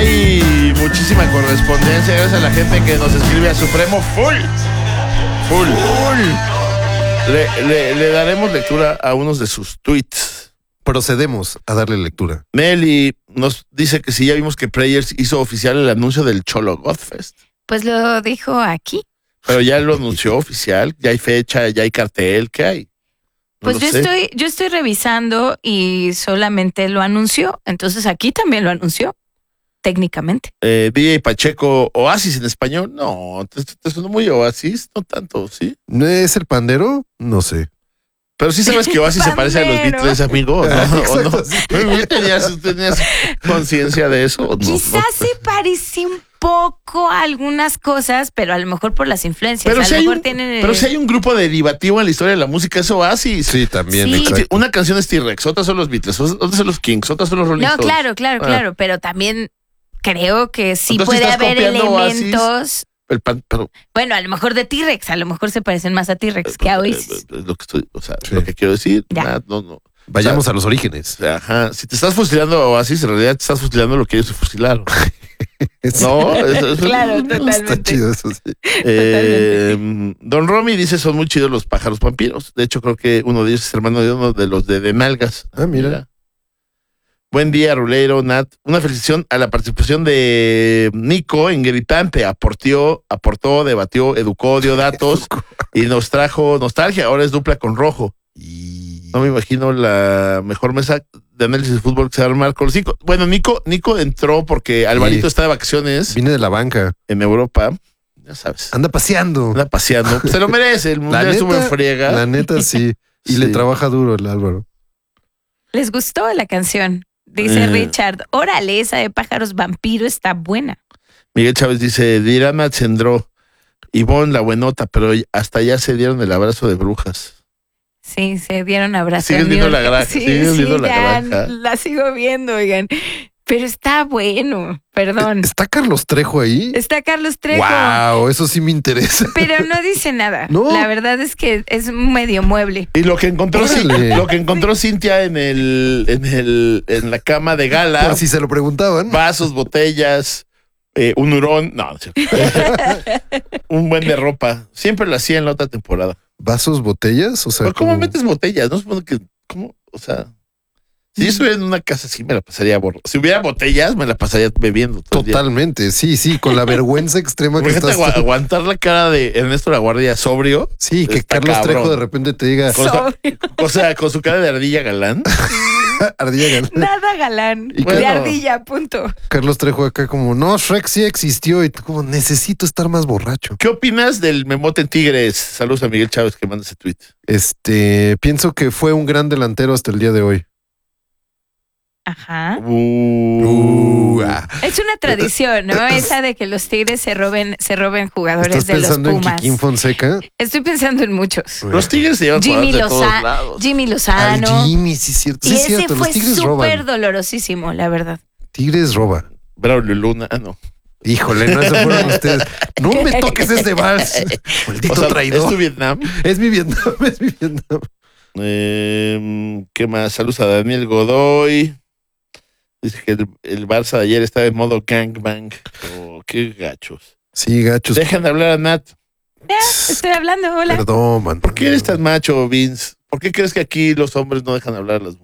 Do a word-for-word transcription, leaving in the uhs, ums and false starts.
Hay muchísima correspondencia gracias a la gente que nos escribe a Supremo Full. Full. Full. Le, le, le daremos lectura a unos de sus tweets. Procedemos a darle lectura. Meli nos dice que sí, ya vimos que Prayers hizo oficial el anuncio del Cholo Godfest. Pues lo dijo aquí. Pero ya lo anunció oficial, ya hay fecha, ya hay cartel, ¿qué hay? No Pues yo sé. estoy, yo estoy revisando y solamente lo anunció. Entonces aquí también lo anunció, técnicamente. Eh, D J Pacheco, Oasis en español. No, te, te suena muy Oasis, no tanto, ¿sí? ¿No es el pandero? No sé. Pero sí sabes que Oasis se parece a los Pandero. Beatles, amigo, ¿o no? Exacto, ¿O no? sí. ¿Tenías, tenías conciencia de eso? ¿O no? Quizás se parece un poco a algunas cosas, pero a lo mejor por las influencias. Pero a si lo hay mejor un, tienen. pero si hay un grupo derivativo en la historia de la música, es Oasis. Sí, también, Sí. exacto. Una canción es T-Rex, otras son los Beatles, otras son los Kings, otras son los Rolling No, Stones. claro, claro, Ah. claro. Pero también creo que sí Entonces, puede ¿estás haber copiando Oasis? elementos. El pan- pero, Bueno, a lo mejor de T-Rex, a lo mejor se parecen más a T-Rex que a Oasis. eh, eh, lo que estoy, o sea, Sí. lo que quiero decir, Ya. nada, no, no. Vayamos O sea, a los orígenes. O sea, ajá, si te estás fusilando a Oasis, en realidad te estás fusilando lo que ellos se fusilaron. No, eso, eso- Claro, Está totalmente. chido eso, sí. Eh, Don Romy dice, son muy chidos los pájaros vampiros. De hecho, creo que uno de ellos es hermano de uno de los de, de Nalgas. Ah, mira. Buen día, Rulero, Nat. Una felicitación a la participación de Nico en Gritante. Aportó, aportó, debatió, educó, dio datos y nos trajo nostalgia. Ahora es dupla con Rojo. Y... No me imagino la mejor mesa de análisis de fútbol que se va a armar con los cinco. Bueno, Nico, Nico entró porque Alvarito Sí. está de vacaciones Vine de la banca. en Europa. Ya sabes. Anda paseando. Anda paseando. Se lo merece. El La mundial estuvo en friega. la neta, sí. Y Sí. le trabaja duro el Álvaro. ¿Les gustó la canción? Dice Eh. Richard. Órale, esa de pájaros vampiro está buena. Miguel Chávez dice, Dirana Cendró, Ivonne la buenota, pero hasta ya se dieron el abrazo de brujas. Sí, se dieron abrazos. Sigues viendo la granja, Sí, sigues sí, viendo la ya granja. la sigo viendo, oigan. Pero está bueno, perdón. ¿Está Carlos Trejo ahí? Está Carlos Trejo. Wow, eso sí me interesa. Pero no dice nada. No. La verdad es que es medio mueble. Y lo que encontró, Órale. lo que encontró Cintia en el, en el, en la cama de gala, Por si se lo preguntaban. vasos, botellas, eh, un hurón, no, no es cierto. Un buen de ropa. Siempre lo hacía en la otra temporada. ¿Vasos, botellas? O sea, Pero ¿cómo como- metes botellas? No supongo que, ¿cómo? O sea, si yo estuviera en una casa así me la pasaría borrando. Si hubiera botellas, me la pasaría bebiendo todo el día. Totalmente, sí, sí, con la vergüenza extrema que Imagínate estás. agua- aguantar la cara de Ernesto La Guardia sobrio. Sí, que Está Carlos cabrón. Trejo de repente te diga Con, Sobrio. o sea, con su cara de ardilla galán. ardilla galán. Nada galán. Y de bueno. ardilla, punto. Carlos Trejo acá como, no, Shrek sí existió y tú como, necesito estar más borracho. ¿Qué opinas del memote en Tigres? Saludos a Miguel Chávez que manda ese tweet. Este, pienso que fue un gran delantero hasta el día de hoy. Ajá. Uh, Uh, ah. Es una tradición, ¿no? Esa de que los tigres se roben, se roben jugadores ¿Estás de los pensando en Pumas. Kikín Fonseca? Estoy pensando en muchos. Los Tigres se llevan Jimmy, jugadores de todos Loza- lados. Jimmy Al Lozano. Jimmy, sí, es cierto. Sí, Y es ese cierto, los fue Tigres súper roban. dolorosísimo, la verdad. Tigres roba. Braulio Luna, ah, no. Híjole, no, eso fueron ustedes. No me toques ese vals. Maldito O sea, traidor. ¿es tu Vietnam? Es mi Vietnam, es mi Vietnam. Eh, ¿Qué más? Saludos a Daniel Godoy. Dice que el, el Barça de ayer estaba en modo gangbang. Oh, qué gachos. Sí, gachos. Dejan de hablar a Nat. Ya, estoy hablando, hola. Perdón, man. ¿Por qué eres tan macho, Vince? ¿Por qué crees que aquí los hombres no dejan hablar a las mujeres?